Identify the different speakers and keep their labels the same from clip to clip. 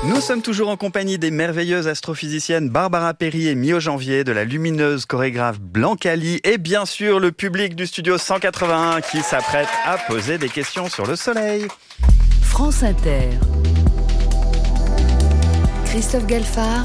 Speaker 1: Nous sommes toujours en compagnie des merveilleuses astrophysiciennes Barbara Perry et Mio Janvier, de la lumineuse chorégraphe Blanca Lee et bien sûr le public du studio 181 qui s'apprête à poser des questions sur le soleil.
Speaker 2: France Inter. Christophe Galfard.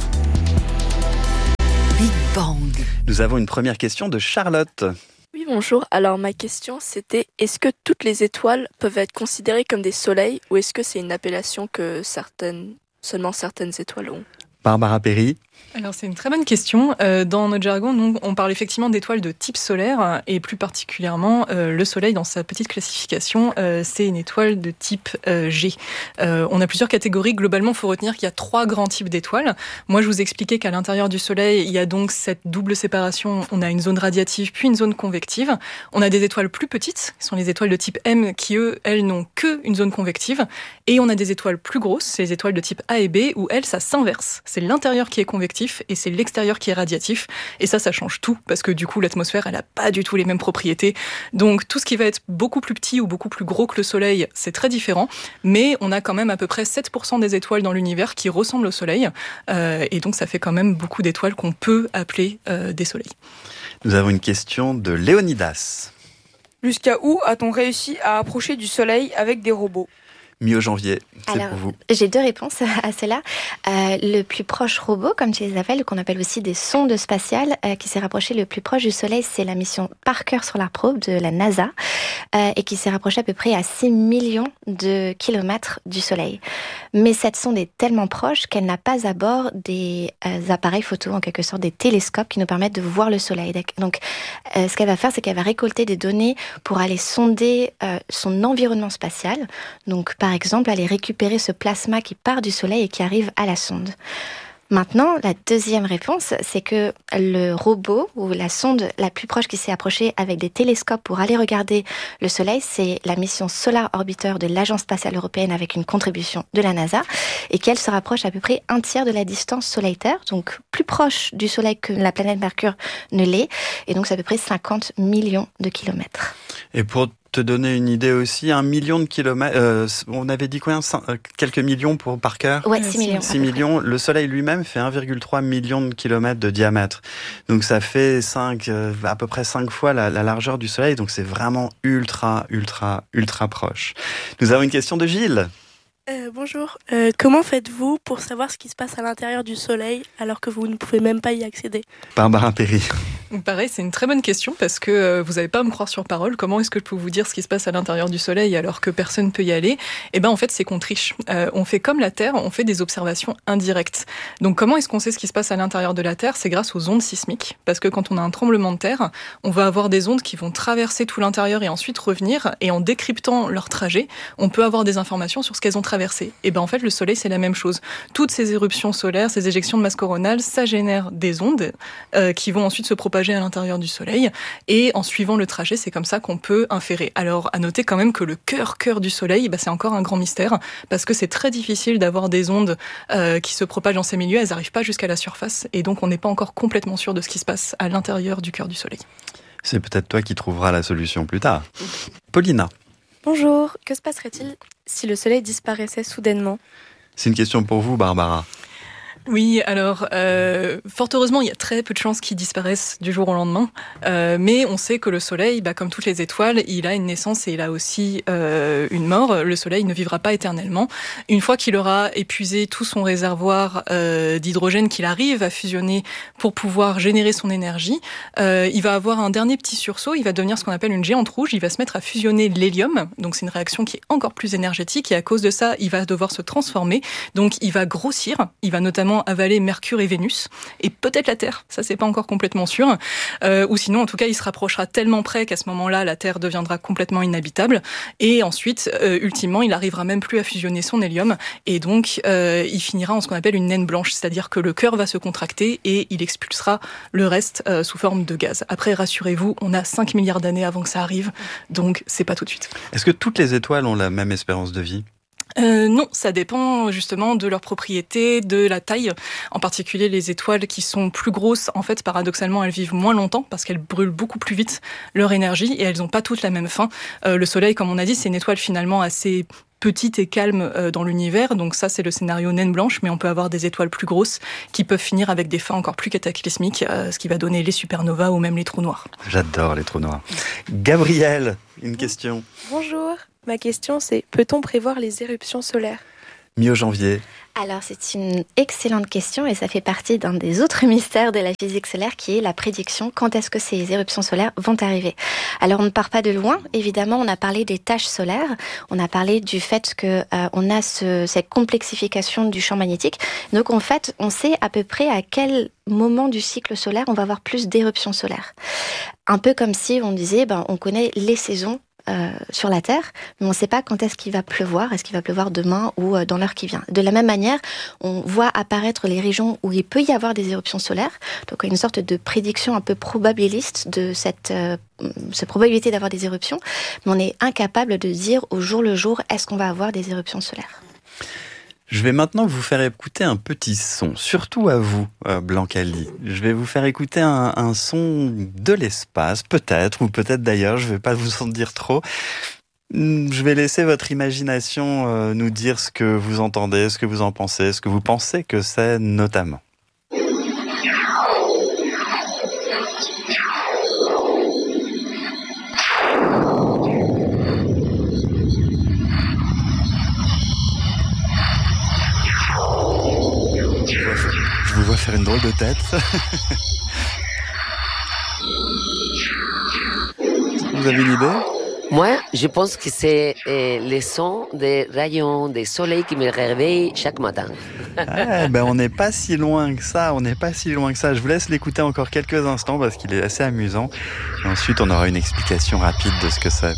Speaker 2: Big Bang.
Speaker 1: Nous avons une première question de Charlotte.
Speaker 3: Oui, bonjour. Alors ma question c'était, est-ce que toutes les étoiles peuvent être considérées comme des soleils ou est-ce que c'est une appellation que seulement certaines étoiles ont?
Speaker 1: Barbara Perry.
Speaker 4: Alors c'est une très bonne question. Dans notre jargon, nous, on parle effectivement d'étoiles de type solaire et plus particulièrement le Soleil dans sa petite classification, c'est une étoile de type G. On a plusieurs catégories. Globalement, il faut retenir qu'il y a 3 grands types d'étoiles. Moi, je vous expliquais qu'à l'intérieur du Soleil, il y a donc cette double séparation. On a une zone radiative puis une zone convective. On a des étoiles plus petites, qui sont les étoiles de type M, qui elles n'ont que une zone convective. Et on a des étoiles plus grosses, c'est les étoiles de type A et B, où elles, ça s'inverse. C'est l'intérieur qui est convectif et c'est l'extérieur qui est radiatif. Et ça change tout, parce que du coup, l'atmosphère, elle n'a pas du tout les mêmes propriétés. Donc, tout ce qui va être beaucoup plus petit ou beaucoup plus gros que le Soleil, c'est très différent. Mais on a quand même à peu près 7% des étoiles dans l'univers qui ressemblent au Soleil. Et donc, ça fait quand même beaucoup d'étoiles qu'on peut appeler des soleils.
Speaker 1: Nous avons une question de Léonidas.
Speaker 5: Jusqu'à où a-t-on réussi à approcher du Soleil avec des robots ?
Speaker 1: Mio Janvier, c'est
Speaker 6: Alors,
Speaker 1: pour vous.
Speaker 6: J'ai 2 réponses à cela. Le plus proche robot, comme tu les appelles, qu'on appelle aussi des sondes spatiales, qui s'est rapproché le plus proche du Soleil, c'est la mission Parker Solar Probe de la NASA, et qui s'est rapprochée à peu près à 6 millions de kilomètres du Soleil. Mais cette sonde est tellement proche qu'elle n'a pas à bord des appareils photo, en quelque sorte des télescopes qui nous permettent de voir le Soleil. Donc, ce qu'elle va faire, c'est qu'elle va récolter des données pour aller sonder son environnement spatial. Donc, par exemple, aller récupérer ce plasma qui part du Soleil et qui arrive à la sonde. Maintenant, la deuxième réponse, c'est que le robot ou la sonde la plus proche qui s'est approchée avec des télescopes pour aller regarder le Soleil, c'est la mission Solar Orbiter de l'Agence spatiale européenne avec une contribution de la NASA et qu'elle se rapproche à peu près 1/3 de la distance Soleil-Terre, donc plus proche du Soleil que la planète Mercure ne l'est, et donc c'est à peu près 50 millions de kilomètres.
Speaker 1: Et pour te donner une idée aussi, 1 million de kilomètres, on avait dit combien, quelques millions pour Parker?
Speaker 6: Ouais, 6 millions.
Speaker 1: 6 millions. Le Soleil lui-même fait 1,3 million de kilomètres de diamètre. Donc ça fait à peu près 5 fois la largeur du Soleil. Donc c'est vraiment ultra proche. Nous avons une question de Gilles.
Speaker 3: Bonjour. Comment faites-vous pour savoir ce qui se passe à l'intérieur du Soleil alors que vous ne pouvez même pas y accéder?
Speaker 1: Barbara Perry.
Speaker 4: Pareil, c'est une très bonne question parce que vous n'allez pas à me croire sur parole. Comment est-ce que je peux vous dire ce qui se passe à l'intérieur du Soleil alors que personne ne peut y aller? Eh ben, en fait, c'est qu'on triche. On fait comme la Terre, on fait des observations indirectes. Donc, comment est-ce qu'on sait ce qui se passe à l'intérieur de la Terre? C'est grâce aux ondes sismiques. Parce que quand on a un tremblement de terre, on va avoir des ondes qui vont traverser tout l'intérieur et ensuite revenir. Et en décryptant leur trajet, on peut avoir des informations sur ce qu'elles ont traversé. Et ben, en fait, le Soleil, c'est la même chose. Toutes ces éruptions solaires, ces éjections de masse coronale, ça génère des ondes qui vont ensuite se propager à l'intérieur du Soleil. Et en suivant le trajet, c'est comme ça qu'on peut inférer. Alors, à noter quand même que le cœur du Soleil, c'est encore un grand mystère, parce que c'est très difficile d'avoir des ondes qui se propagent dans ces milieux. Elles n'arrivent pas jusqu'à la surface. Et donc, on n'est pas encore complètement sûr de ce qui se passe à l'intérieur du cœur du Soleil.
Speaker 1: C'est peut-être toi qui trouveras la solution plus tard. Paulina.
Speaker 7: Bonjour, que se passerait-il si le Soleil disparaissait soudainement ?
Speaker 1: C'est une question pour vous, Barbara.
Speaker 4: Oui, alors, fort heureusement, il y a très peu de chances qu'il disparaisse du jour au lendemain. Mais on sait que le Soleil, comme toutes les étoiles, il a une naissance et il a aussi une mort. Le Soleil ne vivra pas éternellement. Une fois qu'il aura épuisé tout son réservoir d'hydrogène qu'il arrive à fusionner pour pouvoir générer son énergie, il va avoir un dernier petit sursaut. Il va devenir ce qu'on appelle une géante rouge. Il va se mettre à fusionner l'hélium. Donc, c'est une réaction qui est encore plus énergétique. Et à cause de ça, il va devoir se transformer. Donc, il va grossir. Il va notamment avaler Mercure et Vénus, et peut-être la Terre, ça c'est pas encore complètement sûr, ou sinon en tout cas il se rapprochera tellement près qu'à ce moment-là la Terre deviendra complètement inhabitable, et ensuite ultimement il arrivera même plus à fusionner son hélium, et donc il finira en ce qu'on appelle une naine blanche, c'est-à-dire que le cœur va se contracter et il expulsera le reste sous forme de gaz. Après rassurez-vous, on a 5 milliards d'années avant que ça arrive, donc c'est pas tout de suite.
Speaker 1: Est-ce que toutes les étoiles ont la même espérance de vie ?
Speaker 4: Non, ça dépend justement de leurs propriétés, de la taille. En particulier, les étoiles qui sont plus grosses, en fait, paradoxalement, elles vivent moins longtemps parce qu'elles brûlent beaucoup plus vite leur énergie et elles n'ont pas toutes la même fin. Le Soleil, comme on a dit, c'est une étoile finalement assez petite et calme dans l'univers. Donc ça, c'est le scénario naine blanche, mais on peut avoir des étoiles plus grosses qui peuvent finir avec des fins encore plus cataclysmiques, ce qui va donner les supernovas ou même les trous noirs.
Speaker 1: J'adore les trous noirs. Gabrielle, une question.
Speaker 7: Bonjour, ma question c'est, peut-on prévoir les éruptions solaires ?
Speaker 1: Mi-janvier.
Speaker 6: Alors, c'est une excellente question et ça fait partie d'un des autres mystères de la physique solaire qui est la prédiction. Quand est-ce que ces éruptions solaires vont arriver ? Alors, on ne part pas de loin. Évidemment, on a parlé des taches solaires. On a parlé du fait que on a cette complexification du champ magnétique. Donc, en fait, on sait à peu près à quel moment du cycle solaire on va avoir plus d'éruptions solaires. Un peu comme si on disait, on connaît les saisons sur la Terre, mais on ne sait pas quand est-ce qu'il va pleuvoir. Est-ce qu'il va pleuvoir demain ou dans l'heure qui vient ? De la même manière, on voit apparaître les régions où il peut y avoir des éruptions solaires. Donc, une sorte de prédiction un peu probabiliste de cette probabilité d'avoir des éruptions. Mais on est incapable de dire au jour le jour, est-ce qu'on va avoir des éruptions solaires ?
Speaker 1: Je vais maintenant vous faire écouter un petit son, surtout à vous, Blancali. Je vais vous faire écouter un son de l'espace, peut-être, ou peut-être d'ailleurs, je ne vais pas vous en dire trop. Je vais laisser votre imagination nous dire ce que vous entendez, ce que vous en pensez, ce que vous pensez que c'est notamment. Je vous vois faire une drôle de tête. Vous avez une idée ?
Speaker 8: Moi, je pense que c'est les sons des rayons du soleil qui me réveillent chaque matin.
Speaker 1: On n'est pas si loin que ça, Je vous laisse l'écouter encore quelques instants parce qu'il est assez amusant. Et ensuite, on aura une explication rapide de ce que c'est.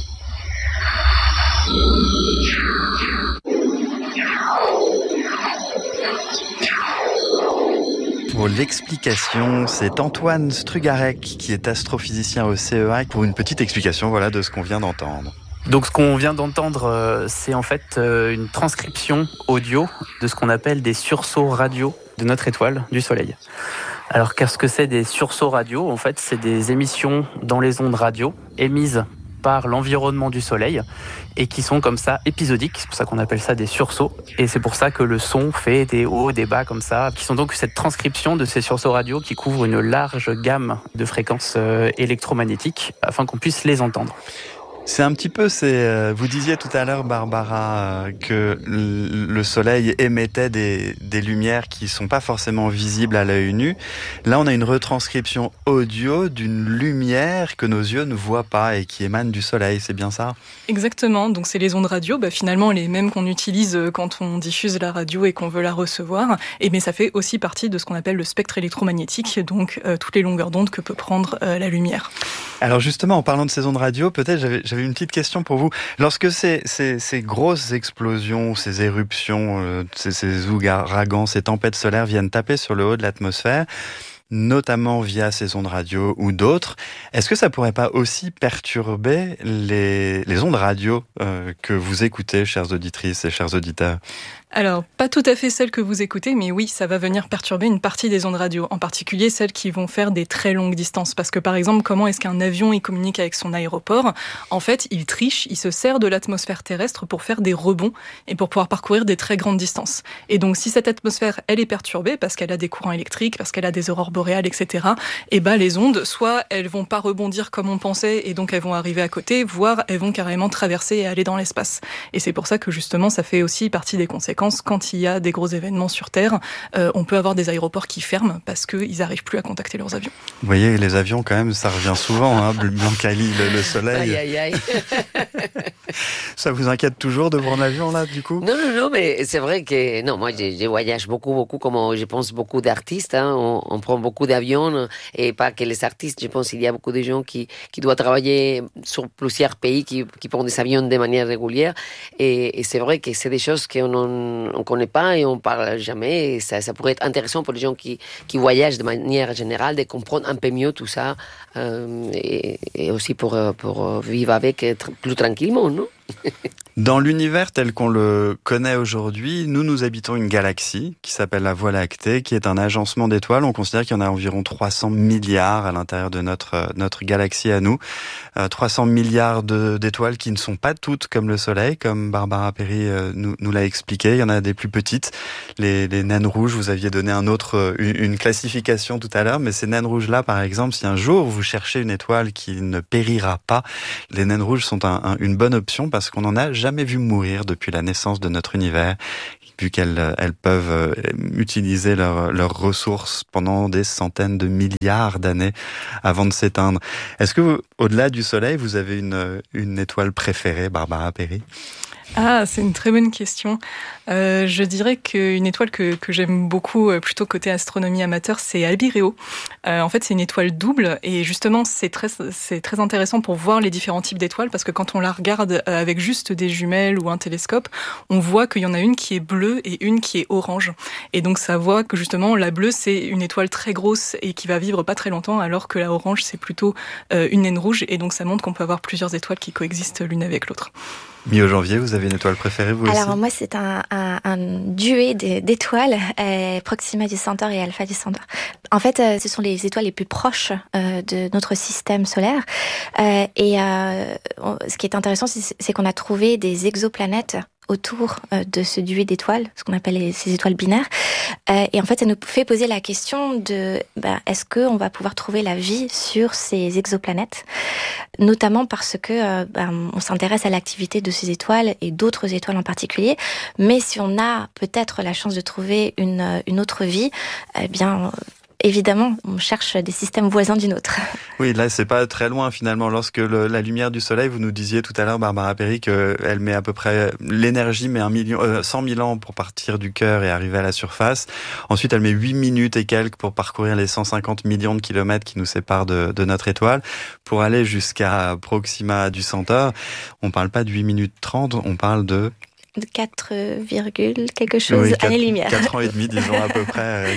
Speaker 1: Pour l'explication, c'est Antoine Strugarec qui est astrophysicien au CEA pour une petite explication de ce qu'on vient d'entendre.
Speaker 9: Donc ce qu'on vient d'entendre, c'est en fait une transcription audio de ce qu'on appelle des sursauts radio de notre étoile, du Soleil. Alors qu'est-ce que c'est des sursauts radio ? En fait, c'est des émissions dans les ondes radio émises par l'environnement du Soleil et qui sont comme ça épisodiques, c'est pour ça qu'on appelle ça des sursauts, et c'est pour ça que le son fait des hauts, des bas comme ça, qui sont donc cette transcription de ces sursauts radio qui couvrent une large gamme de fréquences électromagnétiques afin qu'on puisse les entendre.
Speaker 1: C'est un petit peu, vous disiez tout à l'heure, Barbara, que le Soleil émettait des lumières qui sont pas forcément visibles à l'œil nu. Là, on a une retranscription audio d'une lumière que nos yeux ne voient pas et qui émane du Soleil, c'est bien ça ?
Speaker 4: Exactement, donc c'est les ondes radio, finalement les mêmes qu'on utilise quand on diffuse la radio et qu'on veut la recevoir, mais ça fait aussi partie de ce qu'on appelle le spectre électromagnétique, donc toutes les longueurs d'onde que peut prendre la lumière.
Speaker 1: Alors justement, en parlant de ces ondes radio, peut-être j'avais une petite question pour vous. Lorsque ces grosses explosions, ces éruptions, ces ouragans, ces tempêtes solaires viennent taper sur le haut de l'atmosphère, notamment via ces ondes radio ou d'autres, est-ce que ça pourrait pas aussi perturber les ondes radio que vous écoutez, chères auditrices et chers auditeurs ?
Speaker 4: Alors, pas tout à fait celles que vous écoutez, mais oui, ça va venir perturber une partie des ondes radio, en particulier celles qui vont faire des très longues distances. Parce que, par exemple, comment est-ce qu'un avion il communique avec son aéroport ? En fait, il triche, il se sert de l'atmosphère terrestre pour faire des rebonds et pour pouvoir parcourir des très grandes distances. Et donc, si cette atmosphère, elle est perturbée, parce qu'elle a des courants électriques, parce qu'elle a des aurores boréales, etc., les ondes, soit elles vont pas rebondir comme on pensait, et donc elles vont arriver à côté, voire elles vont carrément traverser et aller dans l'espace. Et c'est pour ça que, justement, ça fait aussi partie des conséquences. Quand il y a des gros événements sur Terre, on peut avoir des aéroports qui ferment parce qu'ils n'arrivent plus à contacter leurs avions.
Speaker 1: Vous voyez, les avions, quand même, ça revient souvent, Blancali, le Soleil.
Speaker 8: Aïe.
Speaker 1: Ça vous inquiète toujours de voir un avion, là, du coup ?
Speaker 8: Non, mais c'est vrai que... Non, moi, je voyage beaucoup, comme je pense beaucoup d'artistes. On prend beaucoup d'avions, et pas que les artistes. Je pense qu'il y a beaucoup de gens qui doivent travailler sur plusieurs pays, qui prennent des avions de manière régulière. Et c'est vrai que c'est des choses qu'on ne connaît pas et on parle jamais. Et ça pourrait être intéressant pour les gens qui voyagent de manière générale de comprendre un peu mieux tout ça et aussi pour vivre avec plus tranquillement, non ?
Speaker 1: Dans l'univers tel qu'on le connaît aujourd'hui, nous habitons une galaxie qui s'appelle la Voie lactée, qui est un agencement d'étoiles. On considère qu'il y en a environ 300 milliards à l'intérieur de notre galaxie à nous. 300 milliards d'étoiles qui ne sont pas toutes comme le Soleil, comme Barbara Perry nous l'a expliqué. Il y en a des plus petites, les naines rouges. Vous aviez donné une classification tout à l'heure, mais ces naines rouges-là, par exemple, si un jour vous cherchez une étoile qui ne périra pas, les naines rouges sont une bonne option parce qu'on n'en a jamais vu mourir depuis la naissance de notre univers, vu qu'elles peuvent utiliser leurs ressources pendant des centaines de milliards d'années avant de s'éteindre. Est-ce que au-delà du Soleil, vous avez une étoile préférée, Barbara Perry ?
Speaker 4: Ah, c'est une très bonne question. Je dirais qu'une étoile que j'aime beaucoup, plutôt côté astronomie amateur, c'est Albireo. En fait, c'est une étoile double et justement, c'est très intéressant pour voir les différents types d'étoiles parce que quand on la regarde avec juste des jumelles ou un télescope, on voit qu'il y en a une qui est bleue et une qui est orange. Et donc, ça voit que justement, la bleue, c'est une étoile très grosse et qui va vivre pas très longtemps, alors que la orange, c'est plutôt une naine rouge. Et donc, ça montre qu'on peut avoir plusieurs étoiles qui coexistent l'une avec l'autre.
Speaker 1: Mi-janvier, vous avez une étoile préférée, vous aussi ?
Speaker 6: Alors moi, c'est un duet d'étoiles, Proxima du Centaure et Alpha du Centaure. En fait, ce sont les étoiles les plus proches de notre système solaire. Ce qui est intéressant, c'est qu'on a trouvé des exoplanètes autour de ce duet d'étoiles, ce qu'on appelle ces étoiles binaires. Et en fait, ça nous fait poser la question de est-ce qu'on va pouvoir trouver la vie sur ces exoplanètes, notamment parce que on s'intéresse à l'activité de ces étoiles et d'autres étoiles en particulier. Mais si on a peut-être la chance de trouver une autre vie, évidemment, on cherche des systèmes voisins du nôtre.
Speaker 1: Oui, là, c'est pas très loin finalement. Lorsque la lumière du Soleil, vous nous disiez tout à l'heure, Barbara Perry, qu'elle met à peu près l'énergie met 100 000 ans pour partir du cœur et arriver à la surface. Ensuite, elle met 8 minutes et quelques pour parcourir les 150 millions de kilomètres qui nous séparent de notre étoile, pour aller jusqu'à Proxima du Centaure. On parle pas de 8 minutes 30, on parle de
Speaker 6: 4, quelque chose, années-lumière.
Speaker 1: 4 ans et demi, disons, à peu près.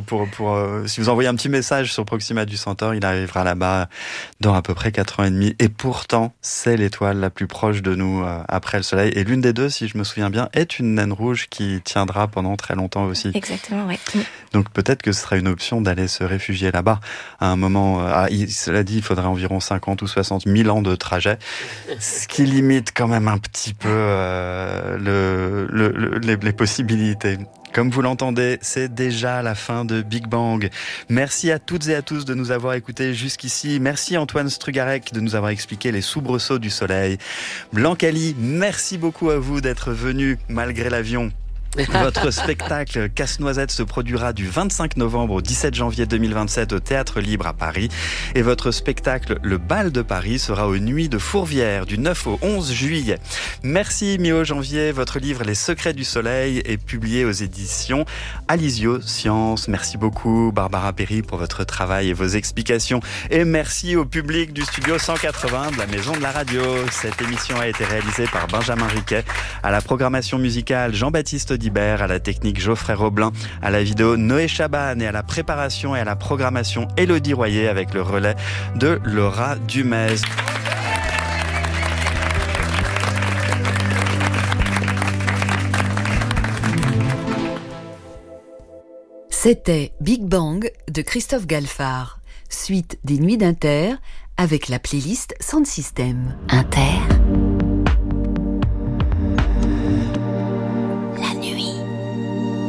Speaker 1: Si vous envoyez un petit message sur Proxima du Centaure, il arrivera là-bas dans à peu près 4 ans et demi. Et pourtant, c'est l'étoile la plus proche de nous après le Soleil. Et l'une des deux, si je me souviens bien, est une naine rouge qui tiendra pendant très longtemps aussi.
Speaker 6: Exactement, oui.
Speaker 1: Donc peut-être que ce sera une option d'aller se réfugier là-bas à un moment. Cela dit, il faudrait environ 50 ou 60 000 ans de trajet, ce qui limite quand même un petit peu les possibilités. Comme vous l'entendez, c'est déjà la fin de Big Bang. Merci à toutes et à tous de nous avoir écoutés jusqu'ici. Merci Antoine Strugarec de nous avoir expliqué les soubresauts du Soleil. Blanc-Cali, merci beaucoup à vous d'être venu malgré l'avion. Votre spectacle Casse-Noisette se produira du 25 novembre au 17 janvier 2027 au Théâtre Libre à Paris. Et votre spectacle Le Bal de Paris sera aux Nuits de Fourvière du 9 au 11 juillet. Merci mi-janvier. Votre livre Les Secrets du Soleil est publié aux éditions Alizio Sciences. Merci beaucoup Barbara Perry pour votre travail et vos explications. Et merci au public du Studio 180 de la Maison de la Radio. Cette émission a été réalisée par Benjamin Riquet. À la programmation musicale, Jean-Baptiste Dibert, à la technique Geoffrey Roblin, à la vidéo Noé Chaban et à la préparation et à la programmation Élodie Royer avec le relais de Laura Dumez.
Speaker 2: C'était Big Bang de Christophe Galfard, suite des Nuits d'Inter avec la playlist Sound System. Inter.